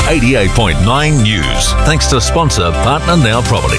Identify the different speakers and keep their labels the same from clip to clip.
Speaker 1: 88.9 News. Thanks to sponsor Partner Now Property.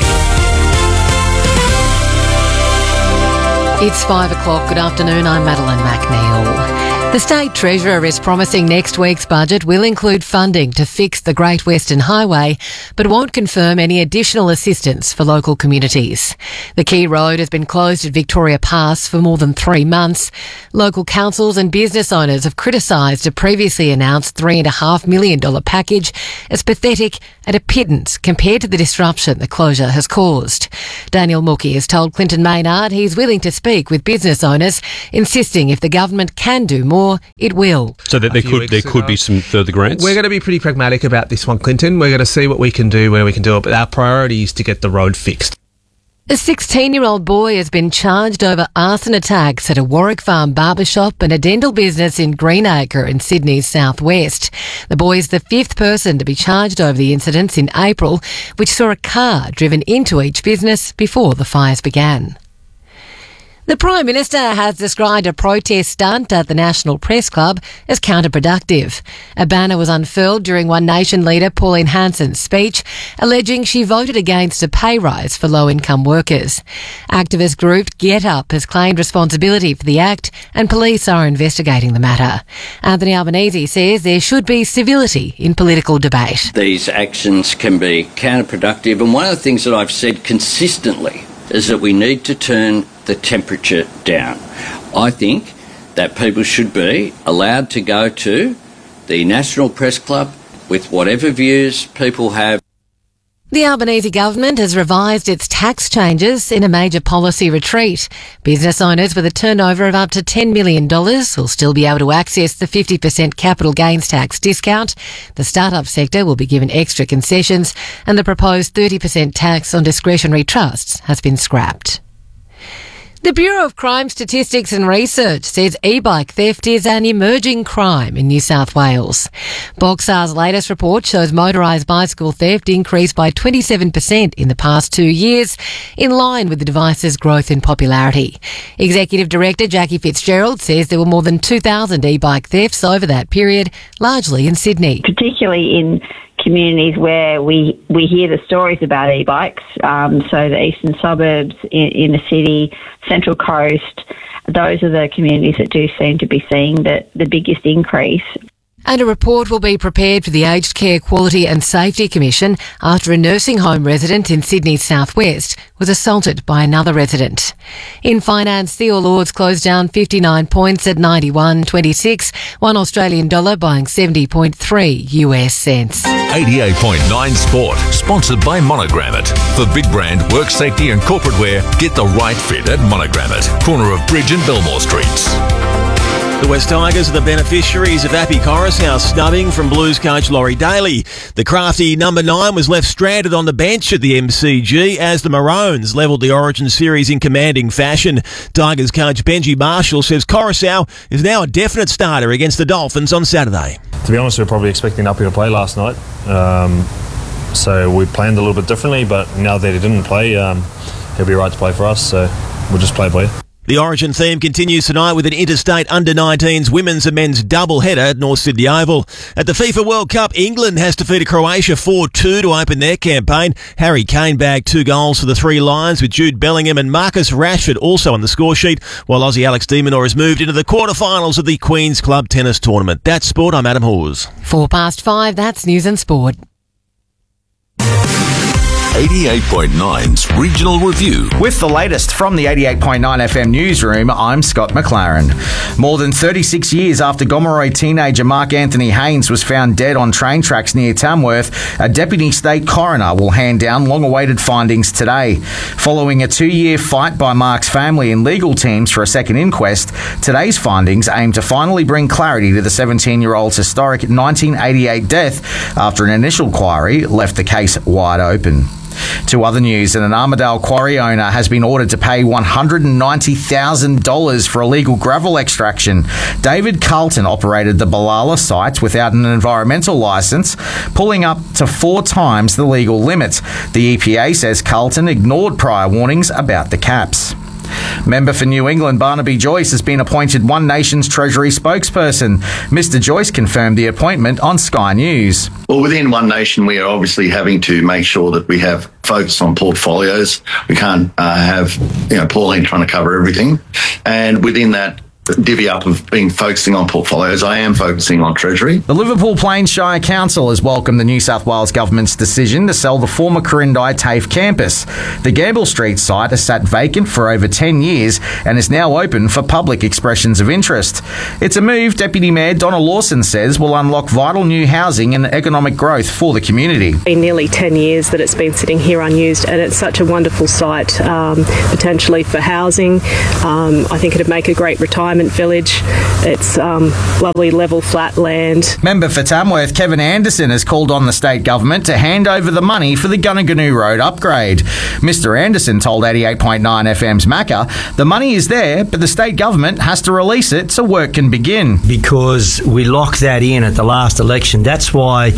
Speaker 2: It's 5 o'clock. Good afternoon. I'm Madeline McNeil. The State Treasurer is promising next week's budget will include funding to fix the Great Western Highway, but won't confirm any additional assistance for local communities. The key road has been closed at Victoria Pass for more than 3 months. Local councils and business owners have criticised a previously announced $3.5 million package as pathetic and a pittance compared to the disruption the closure has caused. Daniel Mookie has told Clinton Maynard he's willing to speak with business owners, insisting if the government can do more, it will.
Speaker 3: So that there could be some further grants?
Speaker 4: We're going to be pretty pragmatic about this one, Clinton. We're going to see what we can do, where we can do it, but our priority is to get the road fixed.
Speaker 2: A 16-year-old boy has been charged over arson attacks at a Warwick Farm barbershop and a dental business in Greenacre in Sydney's southwest. The boy is the 5th person to be charged over the incidents in April, which saw a car driven into each business before the fires began. The Prime Minister has described a protest stunt at the National Press Club as counterproductive. A banner was unfurled during One Nation leader Pauline Hanson's speech, alleging she voted against a pay rise for low-income workers. Activist group Get Up has claimed responsibility for the act, and police are investigating the matter. Anthony Albanese says there should be civility in political debate.
Speaker 5: These actions can be counterproductive, and one of the things that I've said consistently is that we need to turn the temperature down. I think that people should be allowed to go to the National Press Club with whatever views people have.
Speaker 2: The Albanese government has revised its tax changes in a major policy retreat. Business owners with a turnover of up to $10 million will still be able to access the 50% capital gains tax discount. The startup sector will be given extra concessions, and the proposed 30% tax on discretionary trusts has been scrapped. The Bureau of Crime Statistics and Research says e-bike theft is an emerging crime in New South Wales. Boxar's latest report shows motorised bicycle theft increased by 27% in the past 2 years, in line with the device's growth in popularity. Executive Director Jackie Fitzgerald says there were more than 2,000 e-bike thefts over that period, largely in Sydney.
Speaker 6: Particularly in communities where we hear the stories about e-bikes, so the eastern suburbs, in the city, Central Coast, those are the communities that do seem to be seeing the biggest increase.
Speaker 2: And a report will be prepared for the Aged Care Quality and Safety Commission after a nursing home resident in Sydney's southwest was assaulted by another resident. In finance, the All Ords closed down 59 points at 91.26, one Australian dollar buying 70.3 US cents.
Speaker 1: 88.9 Sport, sponsored by Monogrammet. For big brand, work safety and corporate wear, get the right fit at Monogrammet, corner of Bridge and Belmore Streets.
Speaker 7: The West Tigers are the beneficiaries of Appy Coruscant snubbing from Blues coach Laurie Daly. The crafty number 9 was left stranded on the bench at the MCG as the Maroons levelled the Origin series in commanding fashion. Tigers coach Benji Marshall says Coruscant is now a definite starter against the Dolphins on Saturday.
Speaker 8: To be honest, we were probably expecting Appy to play last night. So we planned a little bit differently, but now that he didn't play, he'll be right to play for us, so we'll just play by ear.
Speaker 7: The Origin theme continues tonight with an interstate under-19s women's and men's double-header at North Sydney Oval. At the FIFA World Cup, England has defeated Croatia 4-2 to open their campaign. Harry Kane bagged 2 goals for the Three Lions, with Jude Bellingham and Marcus Rashford also on the score sheet, while Aussie Alex de Minaur has moved into the quarterfinals of the Queen's Club Tennis Tournament. That's Sport, I'm Adam Hawes.
Speaker 2: 5:04, that's News and Sport.
Speaker 1: 88.9's Regional Review.
Speaker 9: With the latest from the 88.9 FM newsroom, I'm Scott McLaren. More than 36 years after Gomeroi teenager Mark Anthony Haynes was found dead on train tracks near Tamworth, a Deputy State Coroner will hand down long-awaited findings today. Following a 2-year fight by Mark's family and legal teams for a second inquest, today's findings aim to finally bring clarity to the 17-year-old's historic 1988 death after an initial inquiry left the case wide open. To other news, an Armidale quarry owner has been ordered to pay $190,000 for illegal gravel extraction. David Carlton operated the Balala site without an environmental licence, pulling up to 4 times the legal limit. The EPA says Carlton ignored prior warnings about the caps. Member for New England Barnaby Joyce has been appointed One Nation's Treasury spokesperson. Mr Joyce confirmed the appointment on Sky News.
Speaker 10: Well, within One Nation, we are obviously having to make sure that we have focus on portfolios. We can't have, Pauline trying to cover everything. And within that divvy up of focusing on portfolios, I am focusing on Treasury.
Speaker 9: The Liverpool Plains Shire Council has welcomed the New South Wales Government's decision to sell the former Corindai TAFE campus. The Gamble Street site has sat vacant for over 10 years and is now open for public expressions of interest. It's a move Deputy Mayor Donna Lawson says will unlock vital new housing and economic growth for the community.
Speaker 11: It's been nearly 10 years that it's been sitting here unused, and it's such a wonderful site, potentially for housing. I think it'd make a great retirement village. It's lovely level flat land.
Speaker 9: Member for Tamworth Kevin Anderson has called on the state government to hand over the money for the Gunnaganoo Road upgrade. Mr Anderson told 88.9 FM's Macca the money is there, but the state government has to release it so work can begin.
Speaker 12: Because we locked that in at the last election. That's why,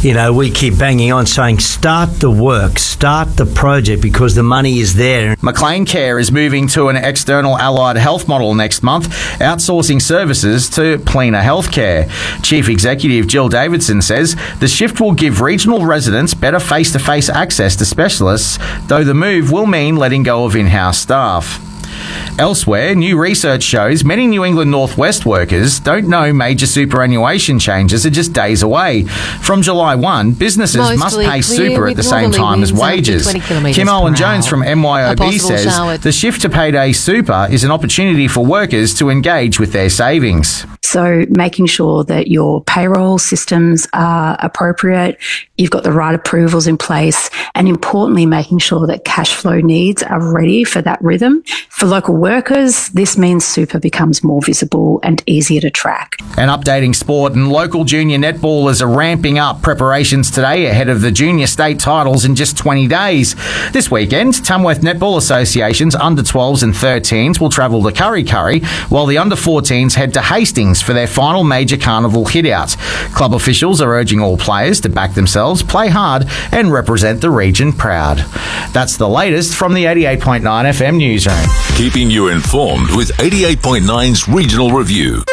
Speaker 12: we keep banging on saying start the work, start the project, because the money is there.
Speaker 9: McLean Care is moving to an external allied health model next month, outsourcing services to Plena Healthcare. Chief Executive Jill Davidson says the shift will give regional residents better face-to-face access to specialists, though the move will mean letting go of in-house staff. Elsewhere, new research shows many New England Northwest workers don't know major superannuation changes are just days away. From July 1, businesses must pay super at the same time as wages. Kim Owen-Jones from MYOB says the shift to payday super is an opportunity for workers to engage with their savings.
Speaker 13: So making sure that your payroll systems are appropriate, you've got the right approvals in place, and importantly, making sure that cash flow needs are ready for that rhythm. For local workers, this means super becomes more visible and easier to track.
Speaker 9: And updating sport, and local junior netballers are ramping up preparations today ahead of the junior state titles in just 20 days. This weekend, Tamworth Netball Association's under-12s and 13s will travel to Curry Curry, while the under-14s head to Hastings for their final major carnival hit-out. Club officials are urging all players to back themselves, play hard and represent the region proud. That's the latest from the 88.9 FM newsroom.
Speaker 1: Keeping you informed with 88.9's Regional Review.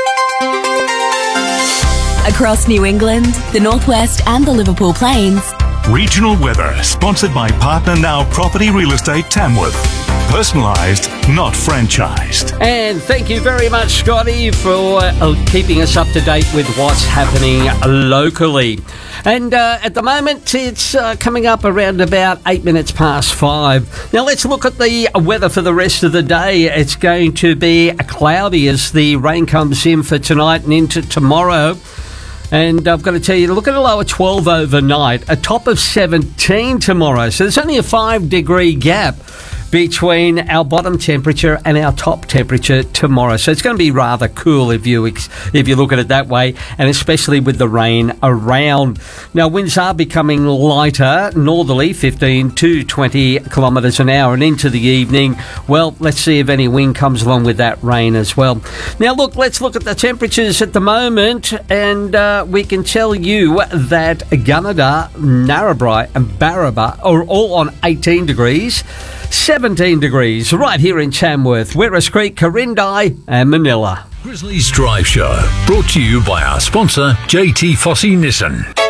Speaker 14: Across New England, the Northwest and the Liverpool Plains.
Speaker 15: Regional weather, sponsored by Partner Now Property Real Estate Tamworth. Personalised, not franchised.
Speaker 16: And thank you very much, Scotty, for keeping us up to date with what's happening locally. And at the moment, it's coming up around about 8 minutes past 5. Now, let's look at the weather for the rest of the day. It's going to be cloudy as the rain comes in for tonight and into tomorrow. And I've got to tell you, look at a low of 12 overnight, a top of 17 tomorrow. So there's only a 5-degree gap between our bottom temperature and our top temperature tomorrow. So it's going to be rather cool if you look at it that way, and especially with the rain around. Now, winds are becoming lighter, northerly, 15 to 20 kilometres an hour, and into the evening, well, let's see if any wind comes along with that rain as well. Now, let's look at the temperatures at the moment, and we can tell you that Gunnedah, Narrabri and Barraba are all on 18 degrees. 17 degrees right here in Tamworth, Werris Creek, Corindai and Manila.
Speaker 1: Grizzlies Drive Show, brought to you by our sponsor, JT Fossey Nissan.